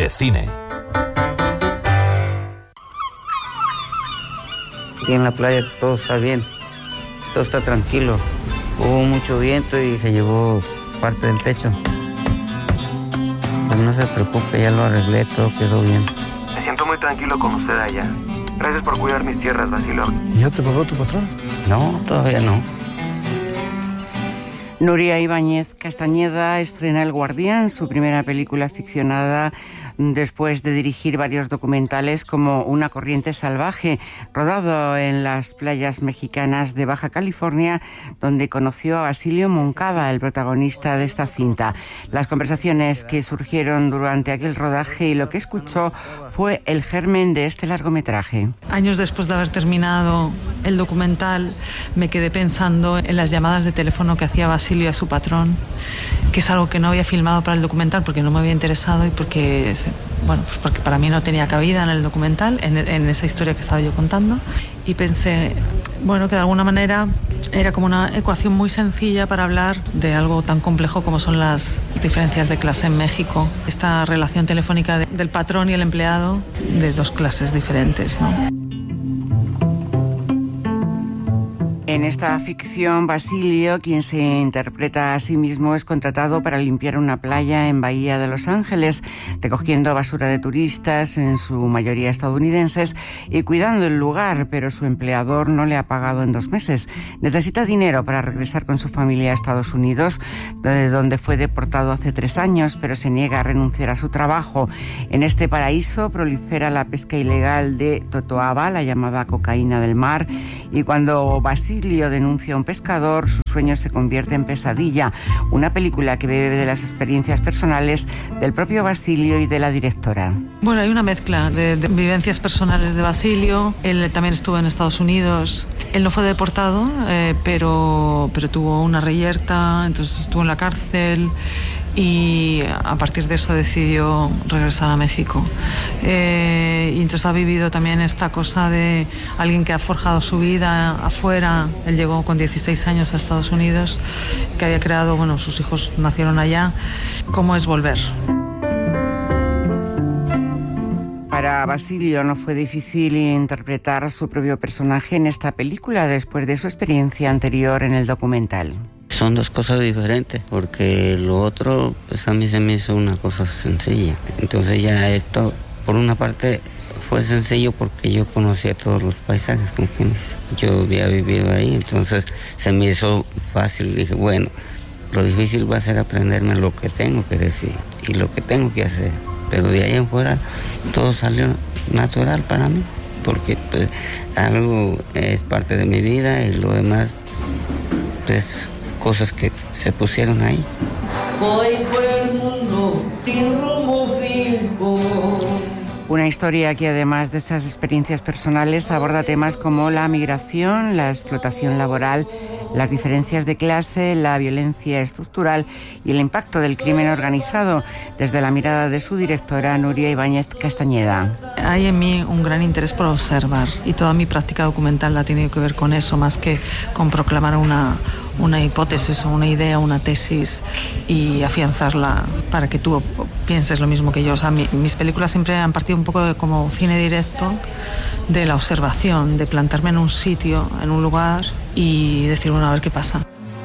de cine. Aquí en la playa todo está bien, todo está tranquilo. Hubo mucho viento y se llevó parte del techo. Pues no se preocupe, ya lo arreglé, todo quedó bien. Me siento muy tranquilo con usted allá. Gracias por cuidar mis tierras, Basilio. ¿Y ya te pagó tu patrón? No, todavía no. Nuria Ibáñez Castañeda estrena El Guardián, su primera película ficcionada después de dirigir varios documentales como Una corriente salvaje, rodado en las playas mexicanas de Baja California, donde conoció a Basilio Moncada, el protagonista de esta cinta. Las conversaciones que surgieron durante aquel rodaje y lo que escuchó fue el germen de este largometraje. Años después de haber terminado el documental, me quedé pensando en las llamadas de teléfono que hacía Basilio a su patrón, que es algo que no había filmado para el documental porque no me había interesado y porque para mí no tenía cabida en el documental, en esa historia que estaba yo contando. Y pensé, que de alguna manera era como una ecuación muy sencilla para hablar de algo tan complejo como son las diferencias de clase en México. Esta relación telefónica del patrón y el empleado de dos clases diferentes, ¿no? En esta ficción, Basilio, quien se interpreta a sí mismo, es contratado para limpiar una playa en Bahía de Los Ángeles, recogiendo basura de turistas, en su mayoría estadounidenses, y cuidando el lugar, pero su empleador no le ha pagado en 2 meses. Necesita dinero para regresar con su familia a Estados Unidos, de donde fue deportado hace 3 años, pero se niega a renunciar a su trabajo. En este paraíso prolifera la pesca ilegal de totoaba, la llamada cocaína del mar, y cuando Basilio denuncia a un pescador, su sueño se convierte en pesadilla. Una película que bebe de las experiencias personales del propio Basilio y de la directora. Bueno, hay una mezcla de vivencias personales de Basilio. Él también estuvo en Estados Unidos. Él no fue deportado, pero tuvo una reyerta, entonces estuvo en la cárcel. Y a partir de eso decidió regresar a México. Y entonces ha vivido también esta cosa de alguien que ha forjado su vida afuera. Él llegó con 16 años a Estados Unidos, que había creado, sus hijos nacieron allá. ¿Cómo es volver? Para Basilio no fue difícil interpretar su propio personaje en esta película después de su experiencia anterior en el documental. Son 2 cosas diferentes, porque lo otro, pues a mí se me hizo una cosa sencilla. Entonces ya esto, por una parte, fue sencillo porque yo conocía todos los paisajes, como quien dice. Yo había vivido ahí, entonces se me hizo fácil. Dije, lo difícil va a ser aprenderme lo que tengo que decir y lo que tengo que hacer. Pero de ahí en fuera, todo salió natural para mí, porque pues algo es parte de mi vida y lo demás, pues cosas que se pusieron ahí. Voy por el mundo sin rumbo fijo. Una historia que, además de esas experiencias personales, aborda temas como la migración, la explotación laboral, las diferencias de clase, la violencia estructural y el impacto del crimen organizado, desde la mirada de su directora, Nuria Ibáñez Castañeda. Hay en mí un gran interés por observar, y toda mi práctica documental ha tenido que ver con eso, más que con proclamar una hipótesis o una idea, una tesis y afianzarla para que tú pienses lo mismo que yo. O sea, mis películas siempre han partido un poco como cine directo, de la observación, de plantarme en un sitio, en un lugar y decir, a ver qué pasa.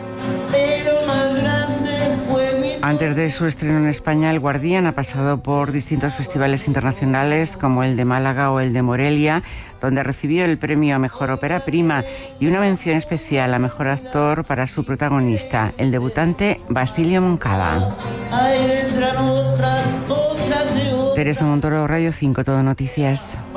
Antes de su estreno en España, El Guardián ha pasado por distintos festivales internacionales como el de Málaga o el de Morelia, donde recibió el premio a Mejor Ópera Prima y una mención especial a Mejor Actor para su protagonista, el debutante Basilio Moncada. Teresa Montoro, Radio 5, Todo Noticias.